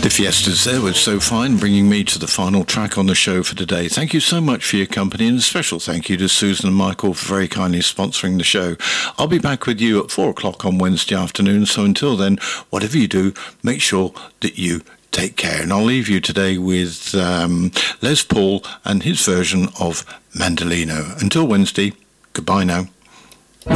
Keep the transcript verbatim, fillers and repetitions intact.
The Fiestas there was so fine, bringing me to the final track on the show for today. Thank you so much for your company, and a special thank you to Susan and Michael for very kindly sponsoring the show. I'll be back with you at four o'clock on Wednesday afternoon, so until then, whatever you do, make sure that you take care. And I'll leave you today with um, Les Paul and his version of Mandolino. Until Wednesday, goodbye now.